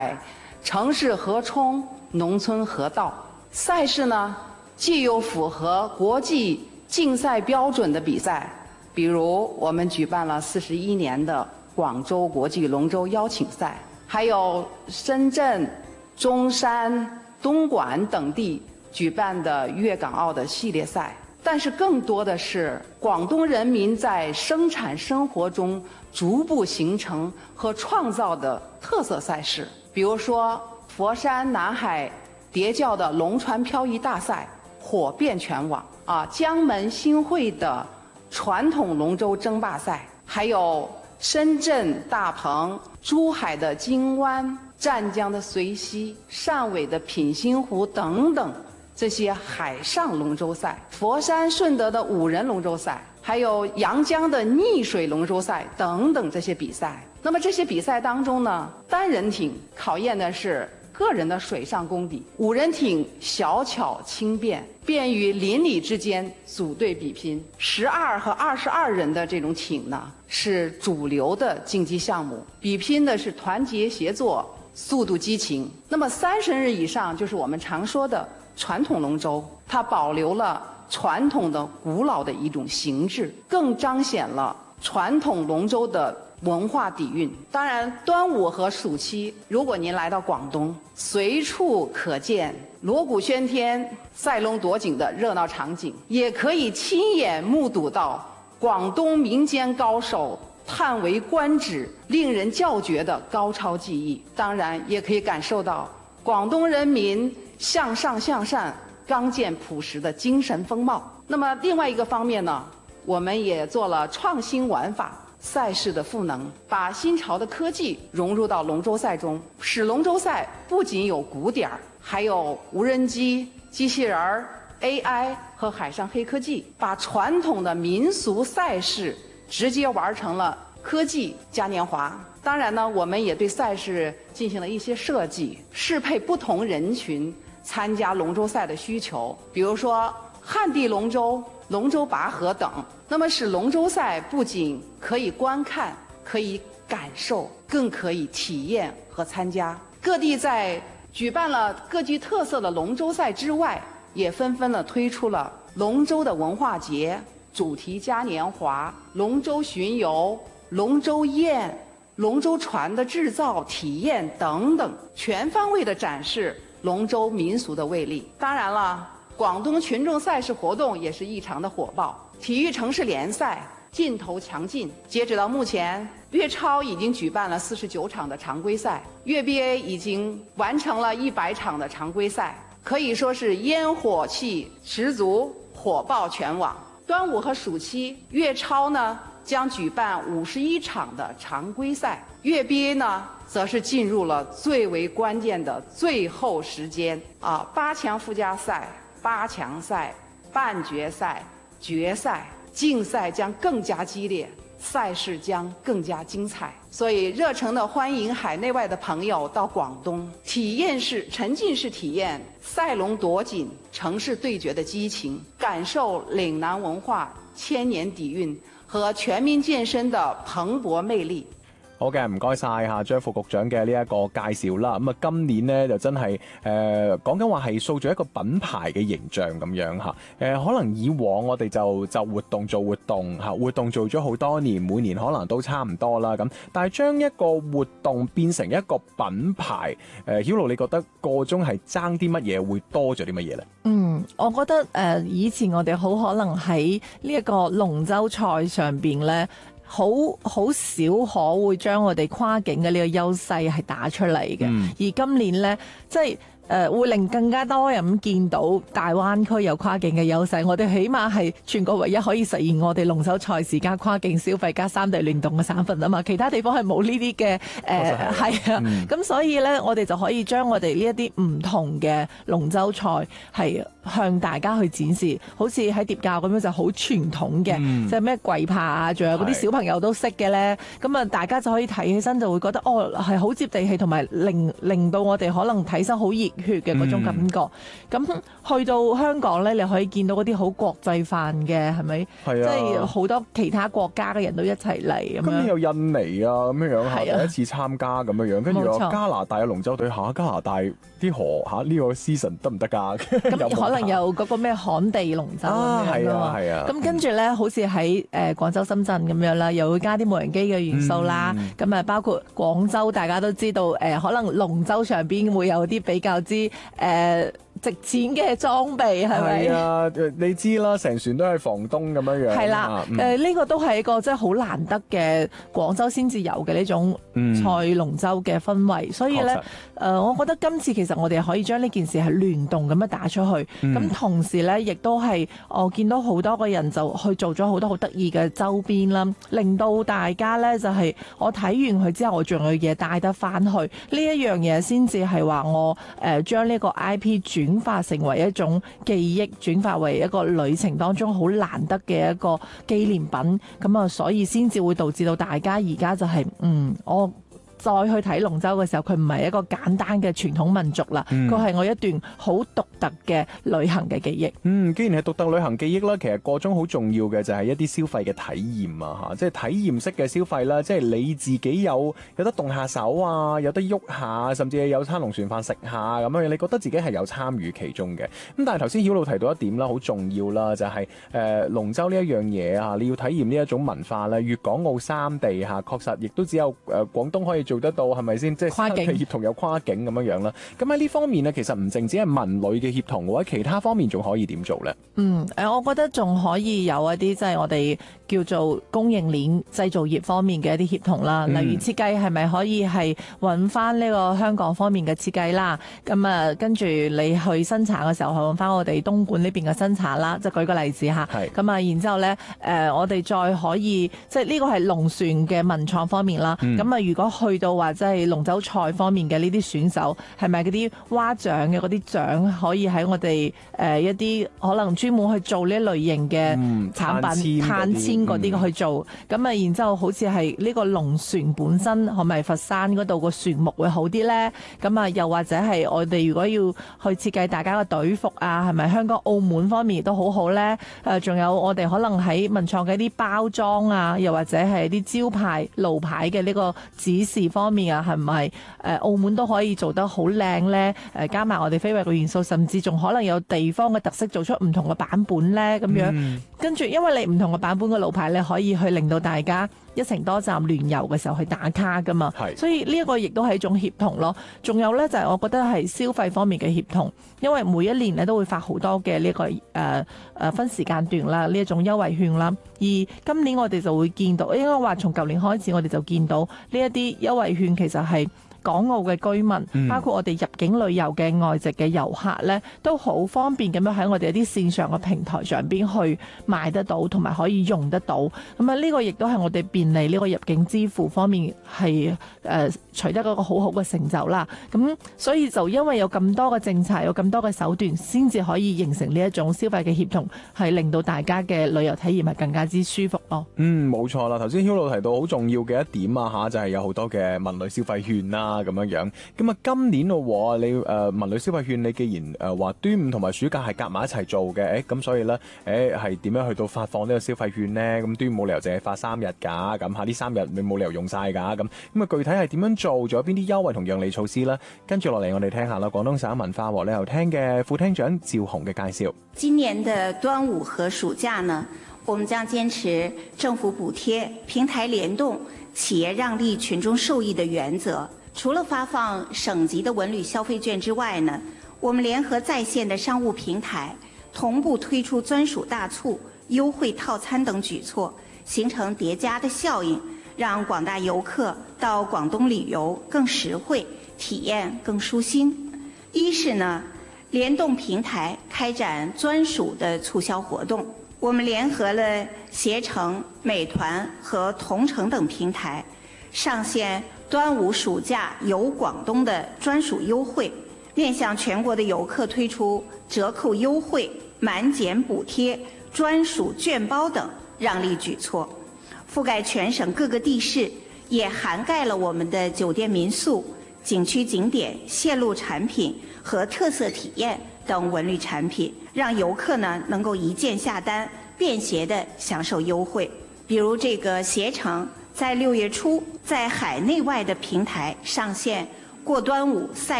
城市合冲，农村合稻。赛事呢，既有符合国际竞赛标准的比赛，比如我们举办了41年的广州国际龙舟邀请赛，还有深圳、中山、东莞等地举办的粤港澳的系列赛。但是更多的是广东人民在生产生活中逐步形成和创造的特色赛事，比如说佛山南海叠教的龙船漂移大赛火遍全网江门新会的传统龙舟争霸赛，还有深圳大鹏、珠海的金湾、湛江的随溪、汕尾的品新湖等等这些海上龙舟赛，佛山顺德的5人龙舟赛，还有阳江的逆水龙舟赛等等这些比赛。那么这些比赛当中呢，单人艇考验的是个人的水上功底，5人艇小巧轻便，便于邻里之间组队比拼。12和22人的这种艇呢，是主流的竞技项目，比拼的是团结协作、速度激情。那么30人以上就是我们常说的传统龙舟，它保留了传统的古老的一种形制，更彰显了传统龙舟的文化底蕴。当然，端午和暑期，如果您来到广东，随处可见锣鼓喧天、赛龙夺锦的热闹场景，也可以亲眼目睹到广东民间高手叹为观止、令人叫绝的高超技艺。当然，也可以感受到广东人民向上向善、刚健朴实的精神风貌。那么另外一个方面呢，我们也做了创新玩法、赛事的赋能，把新潮的科技融入到龙舟赛中，使龙舟赛不仅有鼓点，还有无人机、机器人、AI 和海上黑科技，把传统的民俗赛事直接玩成了科技嘉年华。当然呢，我们也对赛事进行了一些设计，适配不同人群参加龙舟赛的需求，比如说旱地龙舟、龙舟拔河等。那么使龙舟赛不仅可以观看、可以感受，更可以体验和参加。各地在举办了各具特色的龙舟赛之外，也纷纷的推出了龙舟的文化节、主题嘉年华、龙舟巡游、龙舟宴、龙舟船的制造体验等等，全方位的展示龙舟民俗的魅力。当然了，广东群众赛事活动也是异常的火爆，体育城市联赛劲头强劲。截止到目前，粤超已经举办了49场的常规赛，粤 BA 已经完成了100场的常规赛，可以说是烟火气十足，火爆全网。端午和暑期，粤超呢将举办51场的常规赛，粤 BA 呢则是进入了最为关键的最后时间8强附加赛、8强赛、半决赛、决赛，竞赛将更加激烈，赛事将更加精彩。所以热诚的欢迎海内外的朋友到广东，沉浸式体验赛龙夺锦、城市对决的激情，感受岭南文化千年底蕴和全民健身的蓬勃魅力。 好嘅，唔該晒嚇張副局長嘅呢一個介紹啦。咁啊，今年呢就真係講緊話係塑造一個品牌嘅形象咁樣嚇。可能以往我哋就活動做活動嚇，活動做咗好多年，每年可能都差唔多啦咁。但係將一個活動變成一個品牌，曉露你覺得個中係爭啲乜嘢，會多咗啲乜嘢咧？ 我覺得以前我哋好可能喺呢一個龍舟賽上邊咧。好少可會將我哋跨境嘅呢個優勢係打出嚟嘅，而今年呢，即係會令更加多人見到大灣區有跨境嘅優勢。我哋起碼係全國唯一可以實現我哋龍舟賽事加跨境消費加三地聯動嘅省份啊嘛，其他地方係冇呢啲嘅係啊，咁所以呢，我哋就可以將我哋呢一啲唔同嘅龍舟賽係向大家去展示，好似喺疊教咁樣就好傳統嘅，即係咩跪爬啊，仲有嗰啲小朋友都識嘅咧，咁啊大家就可以睇起身就會覺得係好接地氣，同埋令到我哋可能睇身好熱血嘅嗰種感覺。咁去到香港咧，你可以見到嗰啲好國際範嘅，係咪？係啊，即係好多其他國家嘅人都一齊嚟咁樣。 今年有印尼啊咁樣嚇，第一次參加咁樣，跟住有加拿大嘅龍舟隊嚇，加拿大啲河嚇呢個 season 得唔得㗎？ 咁可能有嗰個咩旱地龍舟咁樣咯。係啊。咁跟住咧，好似喺廣州、深圳咁樣啦，又會加啲無人機嘅元素啦。咁啊，包括廣州，大家都知道可能龍舟上邊會有啲比較之值錢嘅裝備，係咪？係啊，你知啦，成船都係防冬咁樣樣。 係啦，呢個都係一個即係好難得嘅廣州先至有嘅呢種賽龍舟嘅氛圍。所以咧，我覺得今次其實我哋可以將呢件事係聯動咁樣打出去。咁同時咧，亦都係我見到好多個人就去做咗好多好得意嘅周邊啦，令到大家咧就係我睇完佢之後，我仲有嘢帶得翻去。呢一樣嘢先至係話我將呢個 IP 轉化成為一種記憶，轉化為一個旅程當中好難得嘅一個紀念品，咁啊，所以先至會導致到大家而家就係我再去睇龍舟嘅時候，佢唔係一個簡單嘅傳統民族啦，佢係我一段好獨特嘅旅行嘅記憶。 既然係獨特旅行記憶啦，其實個中好重要嘅就係一啲消費嘅體驗啊，嚇，即係體驗式嘅消費啦，即係你自己有得動下手啊，有得喐下，甚至係有餐龍船飯食下咁樣，你覺得自己係有參與其中嘅。咁但係頭先曉露提到一點啦，好重要啦，就係龍舟呢一樣嘢啊，你要體驗呢一種文化咧，粵港澳三地嚇，確實亦都只有廣東可以做得到，係咪先？即係跨境協同有跨境咁樣樣啦。咁喺呢方面呢，其實唔淨止係文旅嘅協同，或者其他方面仲可以點做呢？ 我覺得仲可以有一啲即係我哋叫做供應鏈製造業方面嘅一啲協同啦。例如設計係咪可以係揾翻呢個香港方面嘅設計啦？咁啊，跟住你去生產嘅時候，係揾翻我哋東莞呢邊嘅生產啦。即係舉個例子嚇。咁啊，然之後呢，我哋再可以即係呢個係龍船嘅文創方面啦。咁啊，如果去到或者係龍舟賽方面嘅呢啲選手，係咪嗰啲蛙獎嘅嗰啲獎可以喺我哋一啲可能專門去做呢類型嘅產品碳纖嗰啲去做？咁啊，然之後好似係呢個龍船本身，係咪佛山嗰度個船木會好啲呢？咁啊，又或者係我哋如果要去設計大家嘅隊服啊，係咪香港、澳門方面亦都好好呢？仲有我哋可能喺文創嘅一啲包裝啊，又或者係啲招牌路牌嘅呢個指示方面啊，係唔係澳門都可以做得好靚呢？加埋我哋非遺嘅元素，甚至仲可能有地方嘅特色，做出唔同嘅版本呢。咁樣。跟住，因為你唔同嘅版本嘅路牌，你可以去令到大家一程多站聯遊嘅時候去打卡噶嘛。所以呢一個亦都係一種協同咯。仲有呢，就係我覺得係消費方面嘅協同，因為每一年咧都會發好多嘅呢個分時間段啦，呢一種優惠券啦。而今年我哋就會見到，應該話從舊年開始，我哋就見到呢一啲優惠券其實係港澳嘅居民，包括我哋入境旅遊嘅外籍嘅遊客咧，都好方便咁樣喺我哋一啲線上嘅平台上邊去買得到，同埋可以用得到。咁啊，呢個亦都係我哋便利呢個入境支付方面係取得一個好好嘅成就啦。咁所以就因為有咁多嘅政策，有咁多嘅手段，先至可以形成呢一種消費嘅協同，係令到大家嘅旅遊體驗係更加之舒服咯。 冇錯啦。頭先曉露提到好重要嘅一點啊嚇，就係有好多嘅文旅消費券啦。咁樣樣，咁啊今年咯，你文旅消費券，你既然話端午同埋暑假係夾埋一齊做嘅，咁所以咧，係點樣去到發放呢個消費券呢？咁端午冇理由淨係發3日㗎，咁嚇呢3日你冇理由用晒㗎，咁啊具體係點樣做？仲有邊啲優惠同讓利措施呢？跟住落嚟我哋聽下啦，廣東省文化和旅遊廳嘅副廳長趙紅嘅介紹。 今年的端午和暑假呢，我們將堅持政府補貼、平台聯動、企業讓利、群眾受益的原則。除了發放省級的文旅消費券之外呢，我們聯合在線的商務平台，同步推出專屬大促、優惠套餐等舉措，形成疊加的效應，讓廣大遊客到廣東旅遊更實惠，體驗更舒心。一是呢，聯動平台開展專屬的促銷活動，我們聯合了攜程、美團和同程等平台，上線端午暑假遊廣東的專屬優惠，面向全國的遊客推出折扣優惠、滿減補貼、專屬券包等讓利舉措，覆蓋全省各個地市，也涵蓋了我們的酒店民宿、 景区景点、线路产品和特色体验等文旅产品，让游客呢能够一键下单，便携地享受优惠。比如这个携程在6月初在海内外的平台上线过端午赛